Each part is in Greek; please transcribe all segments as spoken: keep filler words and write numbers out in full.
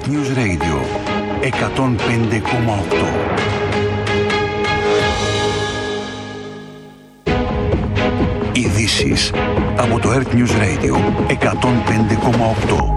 Earth News Radio εκατόν πέντε κόμμα οκτώ. Ειδήσεις από το Earth News Radio εκατόν πέντε κόμμα οκτώ.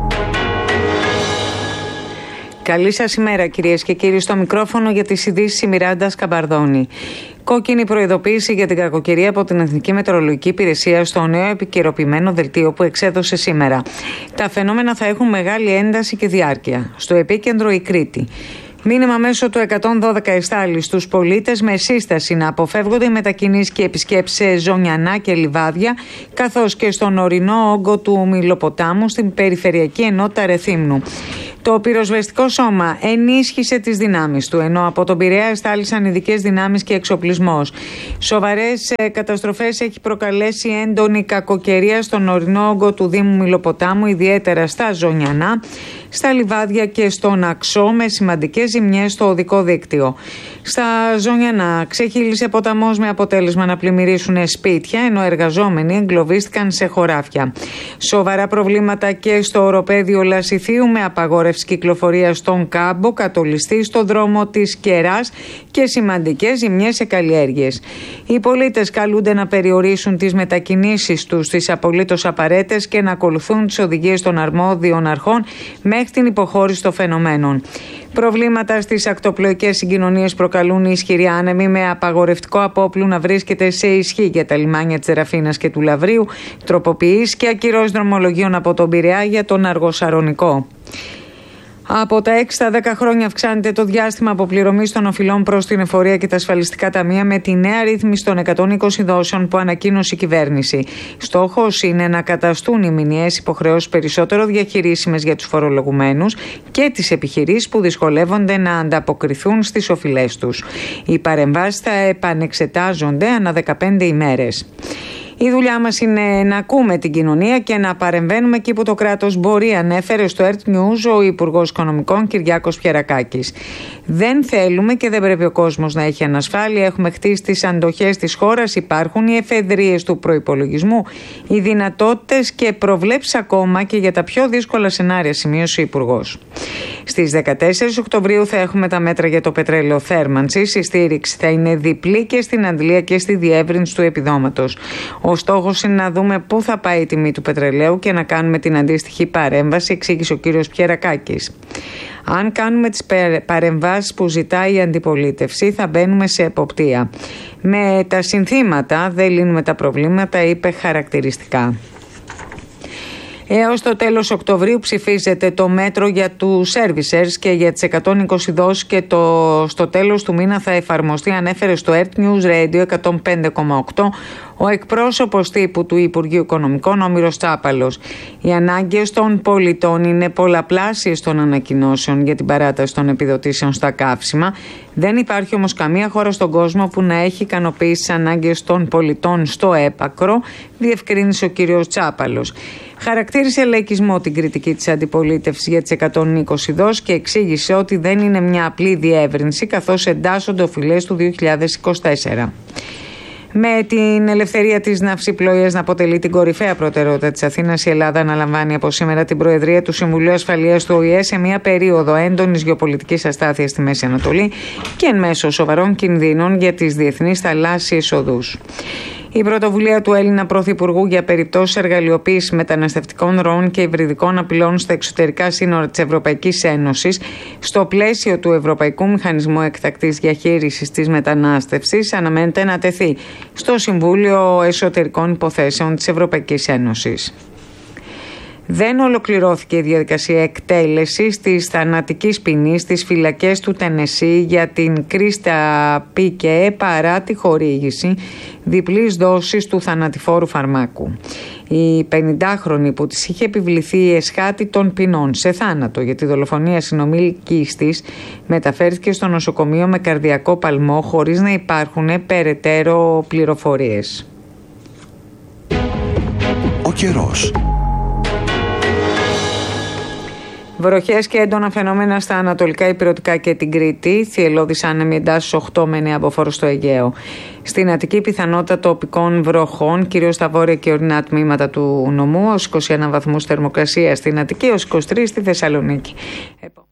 Καλή σας ημέρα κυρίες και κύριοι, στο μικρόφωνο για τις ειδήσεις η Μιράντα Σκαμπαρδόνη. Κόκκινη προειδοποίηση για την κακοκαιρία από την Εθνική Μετεωρολογική Υπηρεσία στο νέο επικαιροποιημένο δελτίο που εξέδωσε σήμερα. Τα φαινόμενα θα έχουν μεγάλη ένταση και διάρκεια. Στο επίκεντρο η Κρήτη. Μήνυμα μέσω του εκατόν δώδεκα εστάλει στους πολίτες με σύσταση να αποφεύγονται οι μετακινήσεις και επισκέψεις σε Ζωνιανά και Λιβάδια, καθώς και στον ορεινό όγκο του Μηλοποτάμου στην περιφερειακή ενότητα Ρεθύμνου. Το πυροσβεστικό σώμα ενίσχυσε τις δυνάμεις του, ενώ από τον Πειραιά εστάλησαν ειδικές δυνάμεις και εξοπλισμός. Σοβαρές καταστροφές έχει προκαλέσει έντονη κακοκαιρία στον ορεινό όγκο του Δήμου Μηλοποτάμου, ιδιαίτερα στα Ζωνιανά, στα Λιβάδια και στον Αξό, με σημαντικές ζημιές στο οδικό δίκτυο. Στα Ζωνιανά ξεχύλισε ποταμός με αποτέλεσμα να πλημμυρίσουν σπίτια, ενώ εργαζόμενοι εγκλωβίστηκαν σε χωράφια. Σοβαρά προβλήματα και στο οροπέδιο Λασιθίου, με απαγόρευση κυκλοφορίας στον Κάμπο, κατολιστή στο δρόμο της Κεράς και σημαντικές ζημιές σε καλλιέργειες. Οι πολίτες καλούνται να περιορίσουν τις μετακινήσεις τους στις απολύτως απαραίτητες και να ακολουθούν τις οδηγίες των αρμόδιων αρχών μέχρι την υποχώρηση των φαινομένων. Προβλήματα στις ακτοπλοϊκές συγκοινωνίες προκαλούν οι ισχυροί άνεμοι, με απαγορευτικό απόπλου να βρίσκεται σε ισχύ για τα λιμάνια της Ραφίνας και του Λαβρίου, τροποποιήσεις και ακυρώσεις δρομολογίων από τον Πειραιά για τον Αργοσαρονικό. Από τα έξι στα δέκα χρόνια αυξάνεται το διάστημα αποπληρωμής των οφειλών προς την εφορία και τα ασφαλιστικά ταμεία, με τη νέα ρύθμιση των εκατόν είκοσι δόσεων που ανακοίνωσε η κυβέρνηση. Στόχος είναι να καταστούν οι μηνιαίες υποχρεώσεις περισσότερο διαχειρίσιμες για τους φορολογουμένους και τις επιχειρήσεις που δυσκολεύονται να ανταποκριθούν στις οφειλές τους. Οι παρεμβάσεις θα επανεξετάζονται ανά δεκαπέντε ημέρες. Η δουλειά μας είναι να ακούμε την κοινωνία και να παρεμβαίνουμε εκεί που το κράτος μπορεί, ανέφερε στο Earth News ο Υπουργός Οικονομικών Κυριάκος Πιερακάκης. Δεν θέλουμε και δεν πρέπει ο κόσμος να έχει ανασφάλεια. Έχουμε χτίσει τις αντοχές της χώρας, υπάρχουν οι εφεδρείες του προϋπολογισμού, οι δυνατότητες και προβλέψεις ακόμα και για τα πιο δύσκολα σενάρια, σημείωσε ο Υπουργός. Στις δεκατέσσερις Οκτωβρίου θα έχουμε τα μέτρα για το πετρέλαιο θέρμανσης. Η στήριξη θα είναι διπλή και στην αντλία και στη διεύρυνση του επιδόματος. Ο στόχος είναι να δούμε πού θα πάει η τιμή του πετρελαίου και να κάνουμε την αντίστοιχη παρέμβαση, εξήγησε ο κύριος Πιερακάκης. Αν κάνουμε τις παρεμβάσεις που ζητάει η αντιπολίτευση, θα μπαίνουμε σε εποπτεία. Με τα συνθήματα δεν λύνουμε τα προβλήματα, είπε χαρακτηριστικά. Έως το τέλος Οκτωβρίου ψηφίζεται το μέτρο για τους servicers και για τις εκατόν είκοσι δόσεις και το, στο τέλος του μήνα θα εφαρμοστεί, ανέφερε στο Earth News Radio εκατόν πέντε κόμμα οκτώ ο εκπρόσωπος τύπου του Υπουργείου Οικονομικών, ο Όμηρος Τσάπαλος. Οι ανάγκες των πολιτών είναι πολλαπλάσιες των ανακοινώσεων για την παράταση των επιδοτήσεων στα καύσιμα. Δεν υπάρχει όμως καμία χώρα στον κόσμο που να έχει ικανοποιήσει τις ανάγκες των πολιτών στο έπακρο, διευκρίνησε ο κύριος Τσάπαλος. Χαρακτήρισε λαϊκισμό την κριτική της αντιπολίτευσης για τις εκατόν είκοσι δόσεις και εξήγησε ότι δεν είναι μια απλή διεύρυνση, καθώς εντάσσονται οφειλές του δύο χιλιάδες είκοσι τέσσερα. Με την ελευθερία της ναυσιπλοείας να αποτελεί την κορυφαία προτεραιότητα της Αθήνας, η Ελλάδα αναλαμβάνει από σήμερα την Προεδρία του Συμβουλίου Ασφαλείας του Ο Η Ε σε μια περίοδο έντονης γεωπολιτικής αστάθειας στη Μέση Ανατολή και εν μέσω σοβαρών κινδύνων για τις διεθνείς θαλάσσιες οδούς. Η πρωτοβουλία του Έλληνα Πρωθυπουργού για περιπτώσεις εργαλειοποίησης μεταναστευτικών ροών και υβριδικών απειλών στα εξωτερικά σύνορα της Ευρωπαϊκής Ένωσης, στο πλαίσιο του Ευρωπαϊκού Μηχανισμού Εκτακτής Διαχείρισης της Μετανάστευσης, αναμένεται να τεθεί στο Συμβούλιο Εσωτερικών Υποθέσεων της Ευρωπαϊκής Ένωσης. Δεν ολοκληρώθηκε η διαδικασία εκτέλεσης της θανατικής ποινής στις φυλακές του Τενεσί για την Κρίστα Πίκε παρά τη χορήγηση διπλής δόσης του θανατηφόρου φαρμάκου. Η πενηντάχρονη που της είχε επιβληθεί η εσχάτη των ποινών σε θάνατο για τη δολοφονία συνομήλικης της μεταφέρθηκε στο νοσοκομείο με καρδιακό παλμό χωρίς να υπάρχουν περαιτέρω πληροφορίες. Ο καιρός. Βροχές και έντονα φαινόμενα στα ανατολικά ηπειρωτικά και την Κρήτη. Θυελλώδης άνεμοι εντάσεις οκτώ με εννέα μποφόρ στο Αιγαίο. Στην Αττική πιθανότητα τοπικών βροχών, κυρίως στα βόρεια και ορεινά τμήματα του νομού, ως είκοσι ένα βαθμούς θερμοκρασία στην Αττική, ως είκοσι τρεις στη Θεσσαλονίκη.